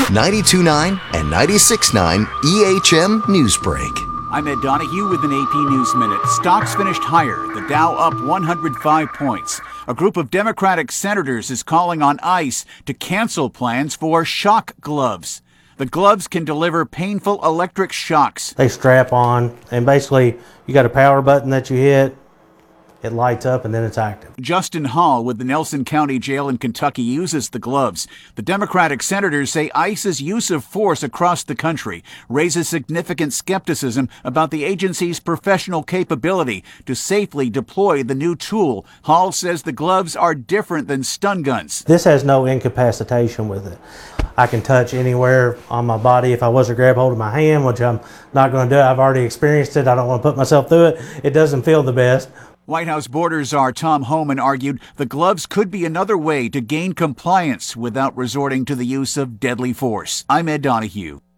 92.9 and 96.9 EHM Newsbreak. I'm Ed Donahue with an AP News Minute. Stocks finished higher, the Dow up 105 points. A group of Democratic senators is calling on ICE to cancel plans for shock gloves. The gloves can deliver painful electric shocks. They strap on, and basically you got a power button that you hit. It lights up and then it's active. Justin Hall with the Nelson County Jail in Kentucky uses the gloves. The Democratic senators say ICE's use of force across the country raises significant skepticism about the agency's professional capability to safely deploy the new tool. Hall says the gloves are different than stun guns. This has no incapacitation with it. I can touch anywhere on my body if I was to grab hold of my hand, which I'm not going to do. I've already experienced it. I don't want to put myself through it. It doesn't feel the best. White House border czar Tom Homan argued the gloves could be another way to gain compliance without resorting to the use of deadly force. I'm Ed Donahue.